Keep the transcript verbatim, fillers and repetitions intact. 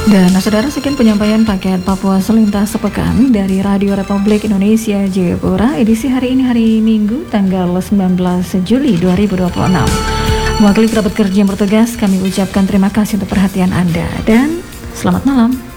Dan nah, saudara, sekian penyampaian paket Papua Selintas Sepekan dari Radio Republik Indonesia Jayapura edisi hari ini, hari Minggu tanggal sembilan belas Juli dua ribu dua puluh enam. Mewakili kerabat kerja yang bertugas, kami ucapkan terima kasih untuk perhatian Anda dan selamat malam.